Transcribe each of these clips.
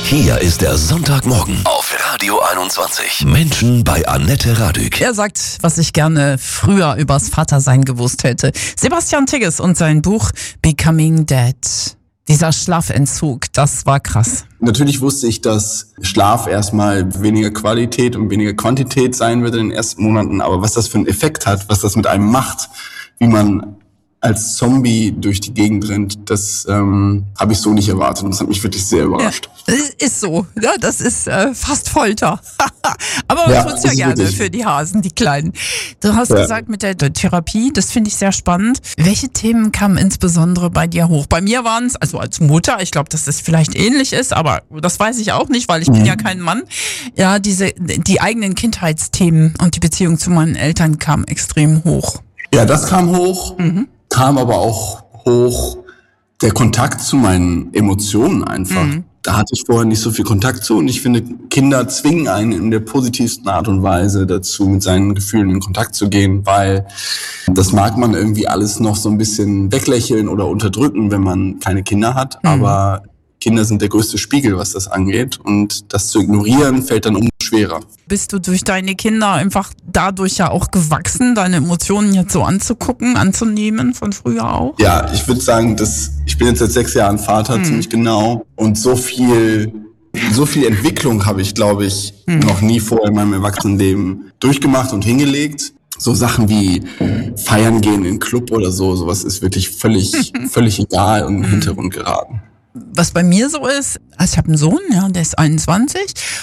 Hier ist der Sonntagmorgen auf Radio 21. Menschen bei Annette Radück. Er sagt, was ich gerne früher übers Vatersein gewusst hätte. Sebastian Tigges und sein Buch Becoming Dad. Dieser Schlafentzug, das war krass. Natürlich wusste ich, dass Schlaf erstmal weniger Qualität und weniger Quantität sein wird in den ersten Monaten. Aber was das für einen Effekt hat, was das mit einem macht, wie man als Zombie durch die Gegend rennt, das habe ich so nicht erwartet und das hat mich wirklich sehr überrascht. Ja, ist so, ja, das ist fast Folter. Aber man tut's ja gerne wirklich für die Hasen, die Kleinen. Du hast gesagt, mit der Therapie, das finde ich sehr spannend. Welche Themen kamen insbesondere bei dir hoch? Bei mir waren es, also als Mutter, ich glaube, dass das vielleicht ähnlich ist, aber das weiß ich auch nicht, weil ich bin ja kein Mann. Ja, die eigenen Kindheitsthemen und die Beziehung zu meinen Eltern kamen extrem hoch. Ja, das kam hoch. Kam aber auch hoch der Kontakt zu meinen Emotionen einfach. Da hatte ich vorher nicht so viel Kontakt zu und ich finde, Kinder zwingen einen in der positivsten Art und Weise dazu, mit seinen Gefühlen in Kontakt zu gehen, weil das mag man irgendwie alles noch so ein bisschen weglächeln oder unterdrücken, wenn man keine Kinder hat, aber Kinder sind der größte Spiegel, was das angeht und das zu ignorieren fällt dann umso schwerer. Bist du durch deine Kinder einfach dadurch ja auch gewachsen, deine Emotionen jetzt so anzunehmen von früher auch? Ja, ich würde sagen, ich bin jetzt seit 6 Jahren Vater, ziemlich genau, und so viel Entwicklung habe ich, glaube ich, noch nie vorher in meinem Erwachsenenleben durchgemacht und hingelegt. So Sachen wie feiern gehen in den Club oder sowas ist wirklich völlig egal und im Hintergrund geraten. Was bei mir so ist, also ich habe einen Sohn, ja, der ist 21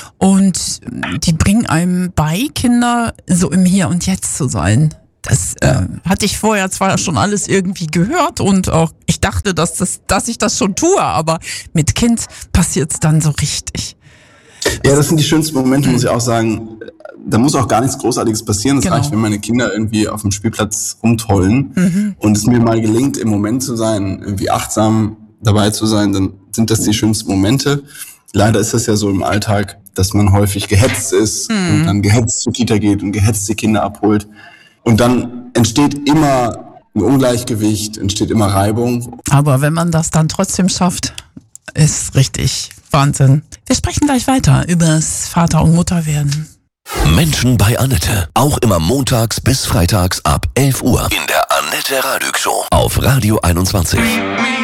und die bringen einem bei, Kinder so im Hier und Jetzt zu sein. Das hatte ich vorher zwar schon alles irgendwie gehört und auch ich dachte, dass ich das schon tue, aber mit Kind passiert's dann so richtig. Ja, das sind die schönsten Momente, muss ich auch sagen. Da muss auch gar nichts Großartiges passieren. Das reicht, wenn meine Kinder irgendwie auf dem Spielplatz rumtollen und es mir mal gelingt, im Moment zu sein, irgendwie achtsam dabei zu sein, dann sind das die schönsten Momente. Leider ist das ja so im Alltag, dass man häufig gehetzt ist und dann gehetzt zur Kita geht und gehetzt die Kinder abholt. Und dann entsteht immer ein Ungleichgewicht, entsteht immer Reibung. Aber wenn man das dann trotzdem schafft, ist richtig Wahnsinn. Wir sprechen gleich weiter übers Vater- und Mutterwerden. Menschen bei Annette. Auch immer montags bis freitags ab 11 Uhr in der Annette Radück Show auf Radio 21.